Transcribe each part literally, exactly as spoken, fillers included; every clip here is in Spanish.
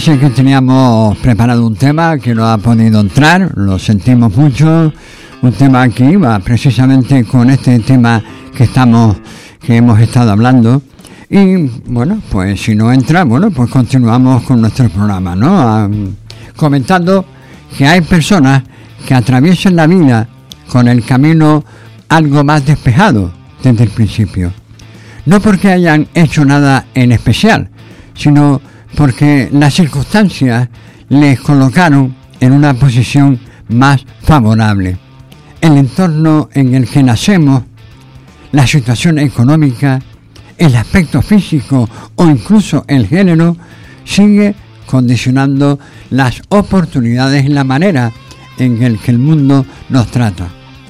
Parece que teníamos preparado un tema que no ha podido entrar, lo sentimos mucho, un tema que iba precisamente con este tema que estamos, que hemos estado hablando. Y bueno, pues si no entra, bueno, pues continuamos con nuestro programa, ¿no? Ah, comentando que hay personas que atraviesan la vida con el camino algo más despejado desde el principio. No porque hayan hecho nada en especial, sino porque las circunstancias les colocaron en una posición más favorable. El entorno en el que nacemos, la situación económica, el aspecto físico o incluso el género sigue condicionando las oportunidades y la manera en el que el mundo nos trata.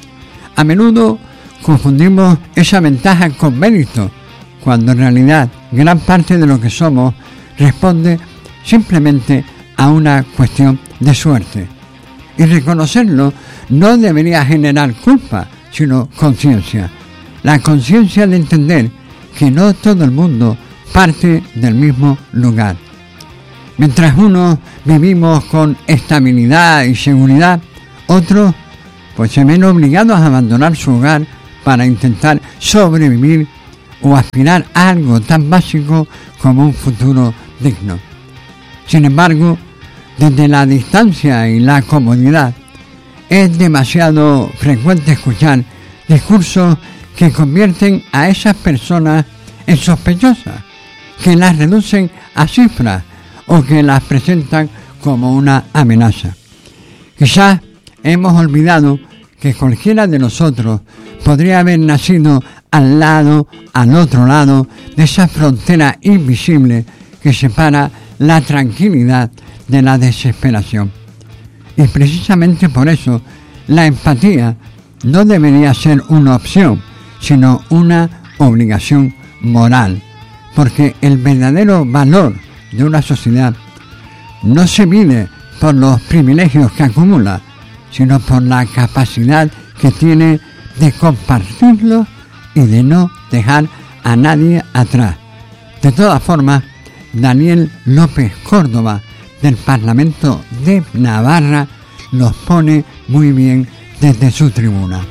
A menudo confundimos esa ventaja con mérito, cuando en realidad gran parte de lo que somos responde simplemente a una cuestión de suerte. Y reconocerlo no debería generar culpa, sino conciencia. La conciencia de entender que no todo el mundo parte del mismo lugar. Mientras unos vivimos con estabilidad y seguridad, otros pues se ven obligados a abandonar su hogar para intentar sobrevivir o aspirar a algo tan básico como un futuro digno. Sin embargo, desde la distancia y la comodidad, es demasiado frecuente escuchar discursos que convierten a esas personas en sospechosas, que las reducen a cifras o que las presentan como una amenaza. Quizás hemos olvidado que cualquiera de nosotros podría haber nacido al lado, al otro lado de esa frontera invisible que separa la tranquilidad de la desesperación. Y precisamente por eso la empatía no debería ser una opción, sino una obligación moral, porque el verdadero valor de una sociedad no se mide por los privilegios que acumula, sino por la capacidad que tiene de compartirlos y de no dejar a nadie atrás. De todas formas, Daniel López Córdoba, del Parlamento de Navarra, los pone muy bien desde su tribuna.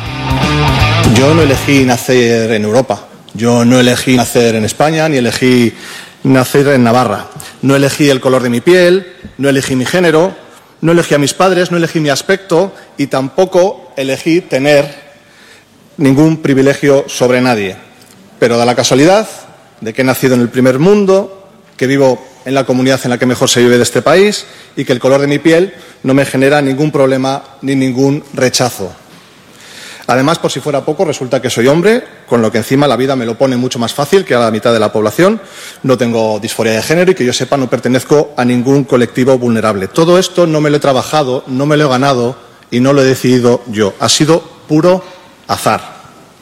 Yo no elegí nacer en Europa, yo no elegí nacer en España, ni elegí nacer en Navarra. No elegí el color de mi piel, no elegí mi género, no elegí a mis padres, no elegí mi aspecto y tampoco elegí tener ningún privilegio sobre nadie. Pero da la casualidad de que he nacido en el primer mundo, que vivo en la comunidad en la que mejor se vive de este país y que el color de mi piel no me genera ningún problema ni ningún rechazo. Además, por si fuera poco, resulta que soy hombre, con lo que encima la vida me lo pone mucho más fácil que a la mitad de la población. No tengo disforia de género y que yo sepa no pertenezco a ningún colectivo vulnerable. Todo esto no me lo he trabajado, no me lo he ganado y no lo he decidido yo. Ha sido puro azar.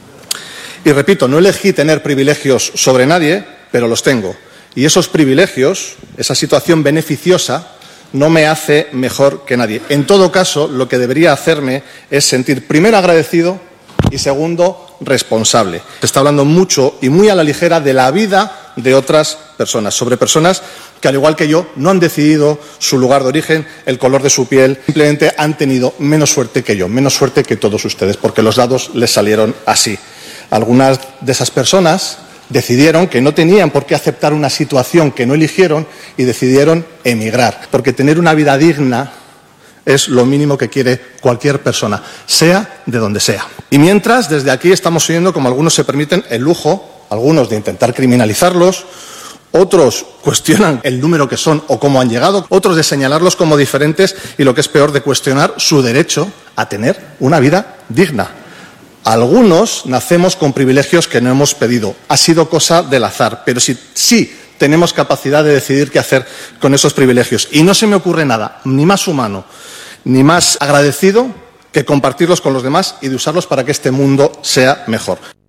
Y repito, no elegí tener privilegios sobre nadie, pero los tengo. Y esos privilegios, esa situación beneficiosa, no me hace mejor que nadie. En todo caso, lo que debería hacerme es sentir primero agradecido y segundo responsable. Se está hablando mucho y muy a la ligera de la vida de otras personas, sobre personas que al igual que yo no han decidido su lugar de origen, el color de su piel, simplemente han tenido menos suerte que yo, menos suerte que todos ustedes, porque los dados les salieron así. Algunas de esas personas decidieron que no tenían por qué aceptar una situación que no eligieron y decidieron emigrar, porque tener una vida digna es lo mínimo que quiere cualquier persona, sea de donde sea. Y mientras, desde aquí estamos oyendo como algunos se permiten el lujo, algunos de intentar criminalizarlos, otros cuestionan el número que son o cómo han llegado, otros de señalarlos como diferentes y, lo que es peor, de cuestionar su derecho a tener una vida digna. Algunos nacemos con privilegios que no hemos pedido. Ha sido cosa del azar, pero sí, sí tenemos capacidad de decidir qué hacer con esos privilegios. Y no se me ocurre nada, ni más humano, ni más agradecido que compartirlos con los demás y de usarlos para que este mundo sea mejor.